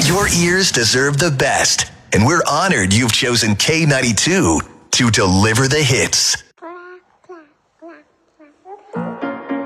Your ears deserve the best, and we're honored you've chosen K92 to deliver the hits.